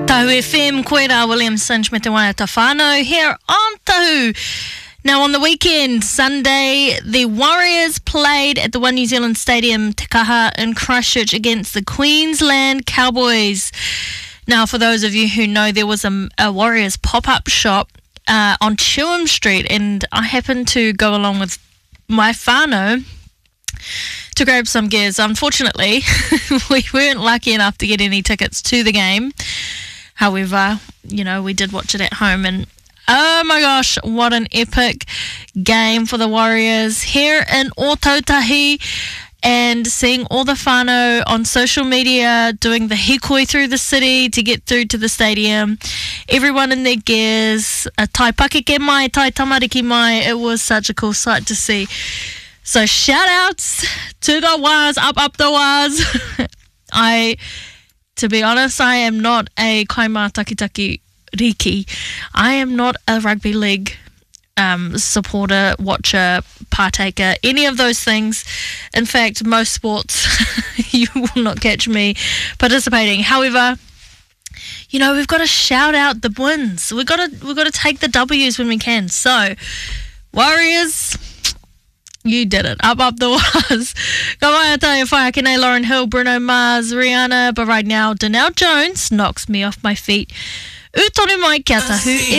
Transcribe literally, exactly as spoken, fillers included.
Tahu F M, koe rā William Singe me te waiata whānau here on Tahu. Now on the weekend, Sunday, the Warriors played at the One New Zealand Stadium, Te Kaha in Christchurch against the Queensland Cowboys. Now for those of you who know, there was a, a Warriors pop-up shop uh, on Chewham Street, and I happened to go along with my whānau to grab some gears. Unfortunately, we weren't lucky enough to get any tickets to the game. However, you know, we did watch it at home, and oh my gosh, what an epic game for the Warriors here in Ōtautahi, and seeing all the whānau on social media doing the hikoi through the city to get through to the stadium. Everyone in their gears, a tai pakeke mai, tai tamariki mai. It was such a cool sight to see. So shout outs to the Waz, up up the Waz. I, to be honest, I am not a kaimā takitaki riki. I am not a rugby league um, supporter, watcher, partaker, any of those things. In fact, most sports, you will not catch me participating. However, you know, we've got to shout out the wins. We've got to, we've got to take the W's when we can. So, Warriors, you did it. Up, up the was. Ka mai atai whai ake nei, Lauren Hill, Bruno Mars, Rihanna. But right now, Danelle Jones knocks me off my feet. U tonu mai kia Tahu